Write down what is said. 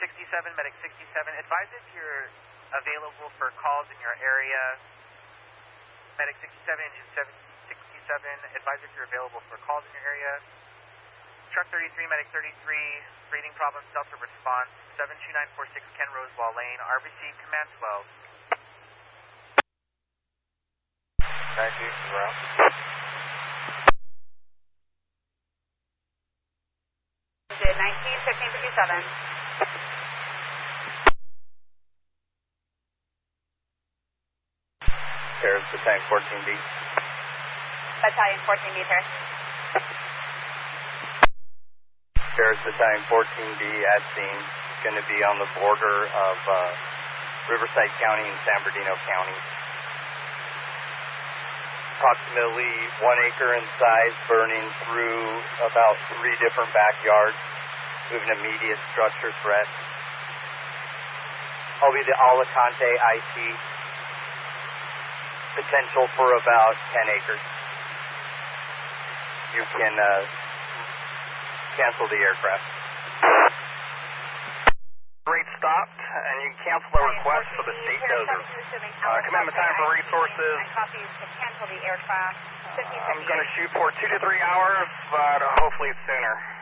67, Medic 67. Advise if you're available for calls in your area. Medic 67, Engine 767. Advise if you're available for calls in your area. Truck 33, Medic 33. Breathing problem, Delta response. 72946 Ken Rosewall Lane. RBC Command 12. Thank you. Route. Engine 19, 1557. There's the tank 14B. Battalion 14B, sir. There's the tank 14B at scene. It's going to be on the border of Riverside County and San Bernardino County. Approximately 1 acre in size, burning through about 3 different backyards with an immediate structure threat. I'll be the Alicante IC. Potential for about 10 acres. You can cancel the aircraft. Rate stopped, and you can cancel the request for the state dozer. Commitment time for resources. Copy to cancel the aircraft. I'm going to shoot for 2 to 3 hours, but hopefully sooner.